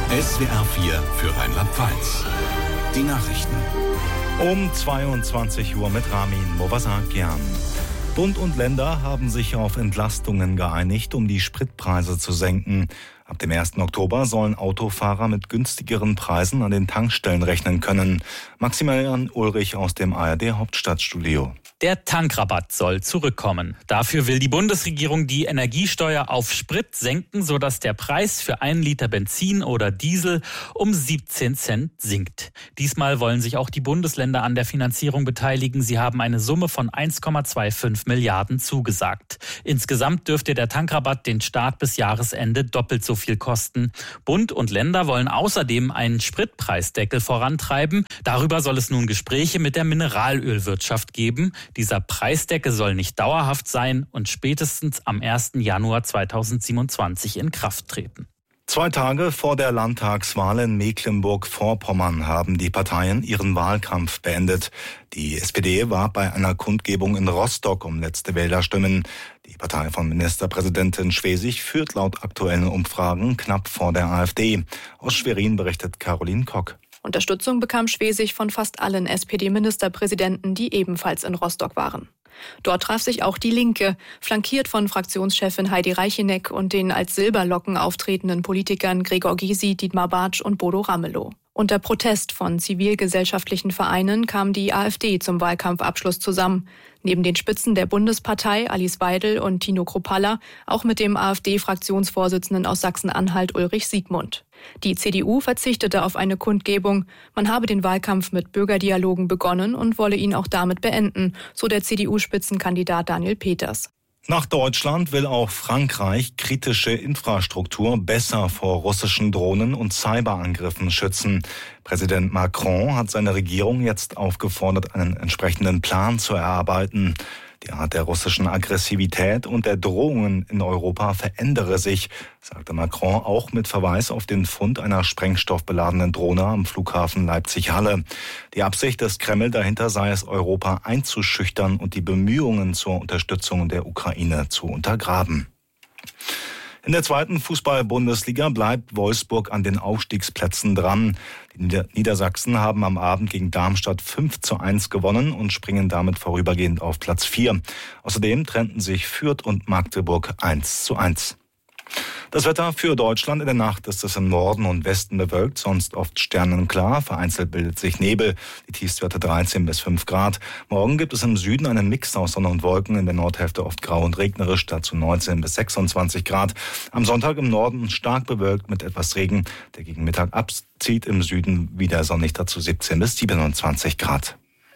SWR 4 für Rheinland-Pfalz. Die Nachrichten. Um 22 Uhr mit Ramin Movasakian. Bund und Länder haben sich auf Entlastungen geeinigt, um die Spritpreise zu senken. Ab dem 1. Oktober sollen Autofahrer mit günstigeren Preisen an den Tankstellen rechnen können. Maximilian Ulrich aus dem ARD-Hauptstadtstudio. Der Tankrabatt soll zurückkommen. Dafür will die Bundesregierung die Energiesteuer auf Sprit senken, sodass der Preis für 1 Liter Benzin oder Diesel um 17 Cent sinkt. Diesmal wollen sich auch die Bundesländer an der Finanzierung beteiligen. Sie haben eine Summe von 1,25 Milliarden zugesagt. Insgesamt dürfte der Tankrabatt den Staat bis Jahresende doppelt so viel kosten. Bund und Länder wollen außerdem einen Spritpreisdeckel vorantreiben. Darüber soll es nun Gespräche mit der Mineralölwirtschaft geben. Dieser Preisdeckel soll nicht dauerhaft sein und spätestens am 1. Januar 2027 in Kraft treten. 2 Tage vor der Landtagswahl in Mecklenburg-Vorpommern haben die Parteien ihren Wahlkampf beendet. Die SPD war bei einer Kundgebung in Rostock um letzte Wählerstimmen. Die Partei von Ministerpräsidentin Schwesig führt laut aktuellen Umfragen knapp vor der AfD. Aus Schwerin berichtet Caroline Kock. Unterstützung bekam Schwesig von fast allen SPD-Ministerpräsidenten, die ebenfalls in Rostock waren. Dort traf sich auch die Linke, flankiert von Fraktionschefin Heidi Reicheneck und den als Silberlocken auftretenden Politikern Gregor Gysi, Dietmar Bartsch und Bodo Ramelow. Unter Protest von zivilgesellschaftlichen Vereinen kam die AfD zum Wahlkampfabschluss zusammen. Neben den Spitzen der Bundespartei, Alice Weidel und Tino Kruppalla, auch mit dem AfD-Fraktionsvorsitzenden aus Sachsen-Anhalt, Ulrich Siegmund. Die CDU verzichtete auf eine Kundgebung. Man habe den Wahlkampf mit Bürgerdialogen begonnen und wolle ihn auch damit beenden, so der CDU-Spitzenkandidat Daniel Peters. Nach Deutschland will auch Frankreich kritische Infrastruktur besser vor russischen Drohnen und Cyberangriffen schützen. Präsident Macron hat seine Regierung jetzt aufgefordert, einen entsprechenden Plan zu erarbeiten. Die Art der russischen Aggressivität und der Drohungen in Europa verändere sich, sagte Macron auch mit Verweis auf den Fund einer sprengstoffbeladenen Drohne am Flughafen Leipzig-Halle. Die Absicht des Kreml dahinter sei es, Europa einzuschüchtern und die Bemühungen zur Unterstützung der Ukraine zu untergraben. In der 2. Fußball-Bundesliga bleibt Wolfsburg an den Aufstiegsplätzen dran. Die Niedersachsen haben am Abend gegen Darmstadt 5:1 gewonnen und springen damit vorübergehend auf Platz 4. Außerdem trennten sich Fürth und Magdeburg 1:1. Das Wetter für Deutschland: in der Nacht ist es im Norden und Westen bewölkt, sonst oft sternenklar. Vereinzelt bildet sich Nebel, die Tiefstwerte 13 bis 5 Grad. Morgen gibt es im Süden einen Mix aus Sonne und Wolken, in der Nordhälfte oft grau und regnerisch, dazu 19 bis 26 Grad. Am Sonntag im Norden stark bewölkt mit etwas Regen, der gegen Mittag abzieht, im Süden wieder sonnig, dazu 17 bis 27 Grad.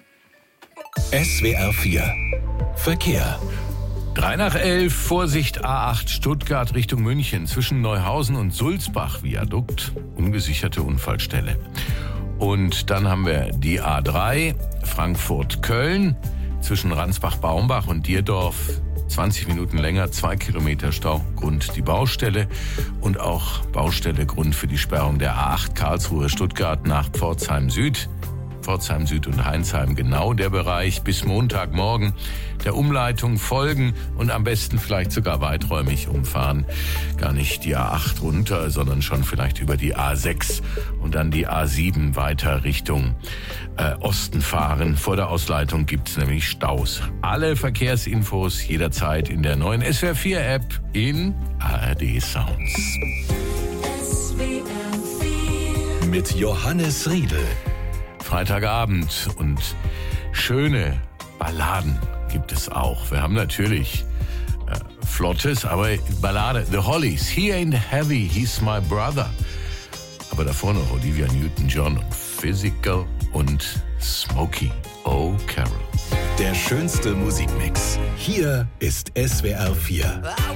SWR 4 Verkehr. 11:03, Vorsicht A8 Stuttgart Richtung München, zwischen Neuhausen und Sulzbach Viadukt, ungesicherte Unfallstelle. Und dann haben wir die A3 Frankfurt-Köln, zwischen Ransbach-Baumbach und Dierdorf, 20 Minuten länger, 2 Kilometer Stau, Grund die Baustelle und auch Baustelle Grund für die Sperrung der A8 Karlsruhe-Stuttgart nach Pforzheim Süd. Pforzheim Süd und Heinsheim, genau der Bereich, bis Montagmorgen der Umleitung folgen und am besten vielleicht sogar weiträumig umfahren. Gar nicht die A8 runter, sondern schon vielleicht über die A6 und dann die A7 weiter Richtung Osten fahren. Vor der Ausleitung gibt's nämlich Staus. Alle Verkehrsinfos jederzeit in der neuen SWR 4 App in ARD Sounds. Mit Johannes Riedel. Freitagabend und schöne Balladen gibt es auch. Wir haben natürlich Flottes, aber Ballade The Hollies, He Ain't Heavy, He's My Brother. Aber davor noch Olivia Newton-John und Physical und Smokey O'Carroll. Der schönste Musikmix. Hier ist SWR 4.